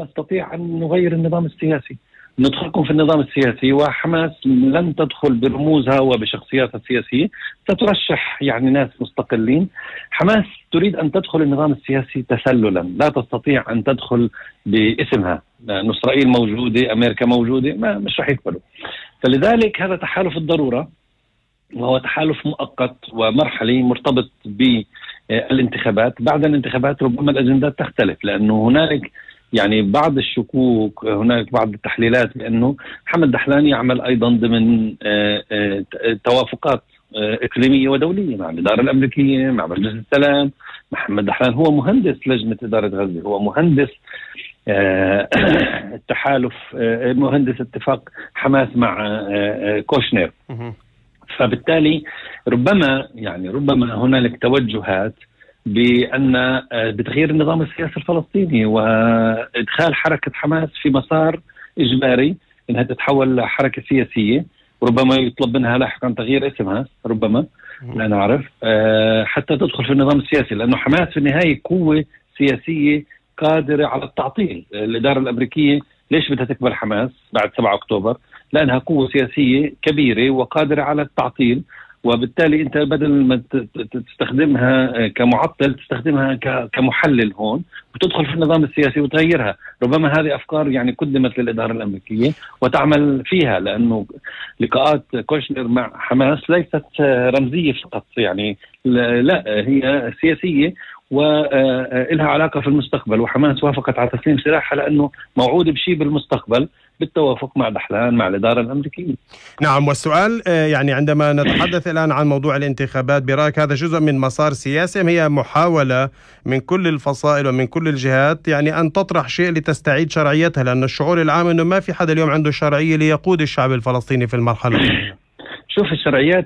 نستطيع أن نغير النظام السياسي، ندخلكم في النظام السياسي. وحماس لن تدخل برموزها وبشخصياتها السياسية، سترشح يعني ناس مستقلين. حماس تريد أن تدخل النظام السياسي تسللا، لا تستطيع أن تدخل باسمها، لأن إسرائيل موجودة، أمريكا موجودة، مش رح يقبلوا. فلذلك هذا تحالف الضرورة، وهو تحالف مؤقت ومرحلي مرتبط بالانتخابات. بعد الانتخابات ربما الأجندات تختلف، لأنه هنالك يعني بعض الشكوك، هناك بعض التحليلات بأنه محمد دحلان يعمل أيضا ضمن توافقات إقليمية ودولية مع الإدارة الأمريكية، مع مجلس السلام. محمد دحلان هو مهندس لجنة إدارة غزة، هو مهندس التحالف، مهندس اتفاق حماس مع كوشنر. فبالتالي ربما هنالك توجهات بأن بتغيير النظام السياسي الفلسطيني وإدخال حركة حماس في مسار إجباري إنها تتحول لحركة سياسية، ربما يطلب منها لاحقا تغيير اسمها، ربما لا نعرف، حتى تدخل في النظام السياسي. لأنه حماس في النهاية قوة سياسية قادرة على التعطيل. الإدارة الأمريكية ليش بدها تقبل حماس بعد 7 أكتوبر؟ لأنها قوة سياسية كبيرة وقادرة على التعطيل، وبالتالي أنت بدل ما تستخدمها كمعطل تستخدمها كمحلل هون، وتدخل في النظام السياسي وتغيرها. ربما هذه أفكار يعني قدمت للإدارة الأمريكية وتعمل فيها، لأنه لقاءات كوشنر مع حماس ليست رمزية فقط، يعني لا، هي سياسية وإلها علاقة في المستقبل. وحماس وافقت على تسليم سلاحها لأنه موعود بشيء بالمستقبل بالتوافق مع دحلان مع الإدارة الأمريكية. نعم، والسؤال يعني عندما نتحدث الآن عن موضوع الانتخابات، برأيك هذا جزء من مسار سياسي أم هي محاولة من كل الفصائل ومن كل الجهات يعني أن تطرح شيء لتستعيد شرعيتها؟ لأن الشعور العام أنه ما في حدا اليوم عنده شرعية ليقود الشعب الفلسطيني في المرحلة الأخيرة. شوف، الشرعيات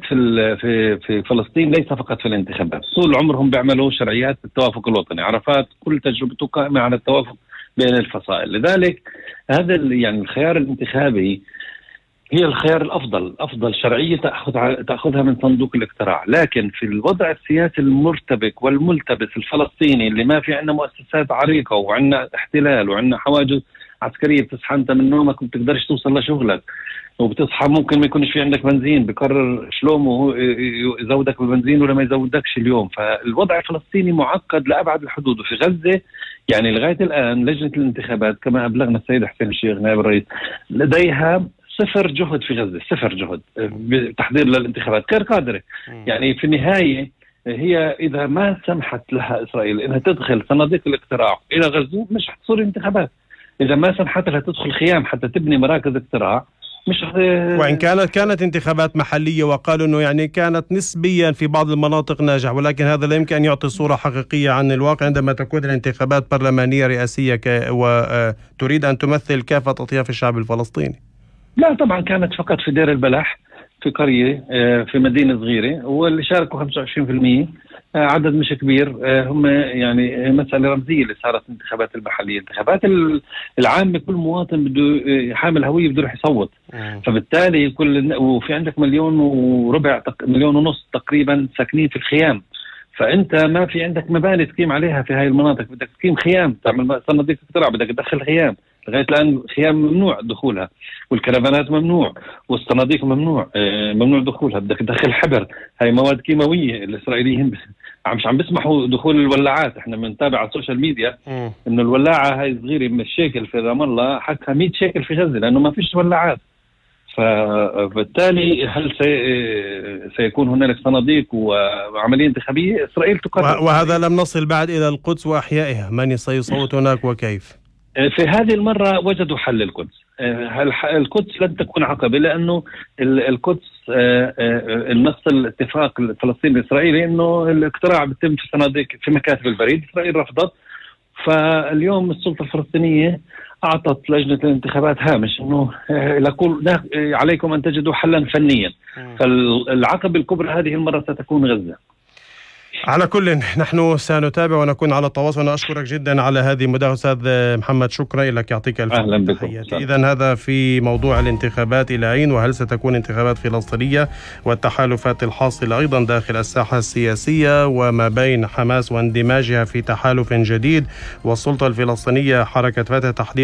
في فلسطين ليس فقط في الانتخابات، طول عمرهم بيعملوا شرعيات التوافق الوطني. عرفات كل تجربته قائمة على التوافق بين الفصائل. لذلك هذا يعني الخيار الانتخابي هي الخيار الأفضل، أفضل شرعية تأخذها من صندوق الاقتراع. لكن في الوضع السياسي المرتبك والملتبس الفلسطيني اللي ما في عندنا مؤسسات عريقة وعندنا احتلال وعندنا حواجز عسكرية، بتصحى أنت من نومك وما بتقدرش توصل لشغلك، وبتصحى ممكن ما يكونش في عندك بنزين، بقرر شلومه يزودك بالبنزين ولا ما يزودكش اليوم. فالوضع الفلسطيني معقد لأبعد الحدود. وفي غزة يعني لغاية الآن لجنة الانتخابات كما أبلغنا السيد حسين الشيخ نائب الرئيس لديها 0 جهد في غزة، 0 جهد بتحضير للانتخابات، غير قادرة. يعني في النهاية هي إذا ما سمحت لها إسرائيل إنها تدخل صناديق الاقتراع إلى غزة مش حتصير انتخابات. إذا ما سمحت لها تدخل خيام حتى تبني مراكز اقتراع، مش وإن كانت انتخابات محلية، وقالوا أنه يعني كانت نسبيا في بعض المناطق ناجح، ولكن هذا لا يمكن أن يعطي صورة حقيقية عن الواقع عندما تكون الانتخابات برلمانية رئاسية وتريد أن تمثل كافة أطياف الشعب الفلسطيني. لا طبعا، كانت فقط في دير البلح في قرية في مدينة صغيرة، واللي شاركوا 25%، عدد مش كبير. هم يعني مسألة رمزية اللي صارت الانتخابات المحلية. الانتخابات العامة كل مواطن بده حامل هوية بده يروح يصوت. فبالتالي وفي عندك 1.25 مليون تقريبا ساكنين في الخيام، فأنت ما في عندك مباني تقيم عليها في هاي المناطق، بدك تقيم خيام، تعمل صناديق اقتراع، بدك تدخل خيام. لغاية الآن خيام ممنوع دخولها، والكرفانات ممنوع، والصناديق ممنوع دخولها. بدك تدخل حبر، هاي مواد كيماوية. الإسرائيليين مش عم بيسمحوا دخول الولاعات. احنا بنتابع على السوشيال ميديا إنه الولاعة هاي صغيرة من الشيكل في رام الله حقها 100 شيكل في غزة، لأنه ما فيش ولاعات. فبالتالي هل سيكون هنالك صناديق وعملية انتخابية؟ إسرائيل تقرر. وهذا لم نصل بعد إلى القدس وأحيائها، من سيصوت هناك وكيف؟ في هذه المرة وجدوا حل القدس. القدس لن تكون عقبة، لأنه القدس النص الاتفاق الفلسطيني الإسرائيلي إنه الاقتراع بيتم في صناديق في مكاتب البريد. إسرائيل رفضت. فاليوم السلطة الفلسطينية أعطت لجنة الانتخابات هامش إنه عليكم أن تجدوا حلا فنيا. فالعقبة الكبرى هذه المرة ستكون غزة. على كل نحن سنتابع ونكون على التواصل. أنا أشكرك جدا على هذه المداخلة أستاذ محمد، شكرا لك، يعطيك الف تحياتي. إذن هذا في موضوع الانتخابات إلى أين، وهل ستكون انتخابات فلسطينية، والتحالفات الحاصلة أيضا داخل الساحة السياسية وما بين حماس واندماجها في تحالف جديد، والسلطة الفلسطينية حركة فتح تحرير